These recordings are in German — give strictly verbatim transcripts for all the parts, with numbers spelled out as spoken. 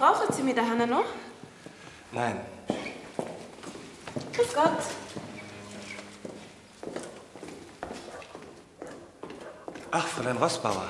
Brauchen Sie mich da Hanna noch? Nein. Grüß Gott. Ach, Fräulein Rossbauer.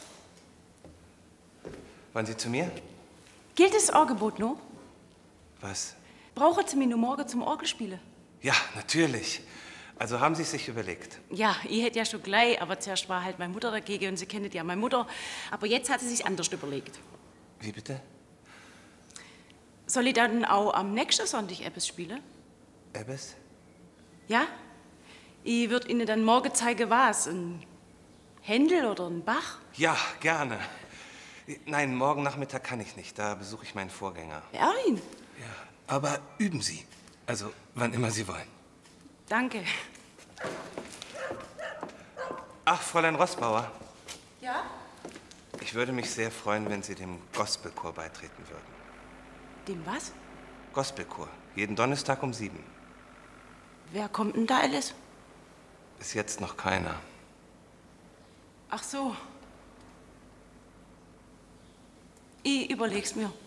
Wollen Sie zu mir? Gilt das Angebot noch? Was? Brauchen Sie mich nur morgen zum Orgelspielen? Ja, natürlich. Also haben Sie es sich überlegt? Ja, ich hätte ja schon gleich, aber zuerst war halt meine Mutter dagegen und Sie kennen ja meine Mutter. Aber jetzt hat sie sich anders überlegt. Wie bitte? Soll ich dann auch am nächsten Sonntag etwas spielen? Ebbes? Ja? Ich würde Ihnen dann morgen zeigen, was. Ein Händel oder ein Bach? Ja, gerne. Nein, morgen Nachmittag kann ich nicht. Da besuche ich meinen Vorgänger. Erwin? Ja, aber üben Sie. Also, wann immer Sie wollen. Danke. Ach, Fräulein Rossbauer. Ja? Ich würde mich sehr freuen, wenn Sie dem Gospelchor beitreten würden. Dem was? Gospelchor. Jeden Donnerstag um sieben. Wer kommt denn da alles? Bis jetzt noch keiner. Ach so. Ich überleg's mir.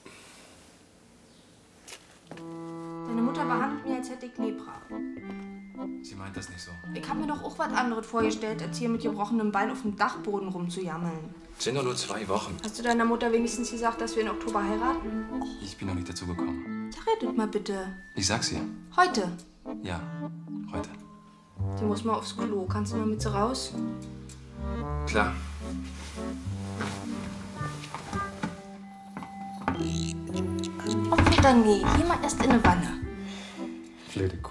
Deine Mutter behandelt mich, als hätte ich Lepra. Sie meint das nicht so. Ich hab mir doch auch was anderes vorgestellt, als hier mit gebrochenem Bein auf dem Dachboden rumzujammeln. Es sind doch nur zwei Wochen. Hast du deiner Mutter wenigstens gesagt, dass wir im Oktober heiraten? Ich bin noch nicht dazu gekommen. Ja, redet mal bitte. Ich sag's ihr. Heute. Ja, heute. Die muss mal aufs Klo. Kannst du mal mit so raus? Klar. Auf wieder nee. Hier mal erst in eine Wanne. Blöde Kuh.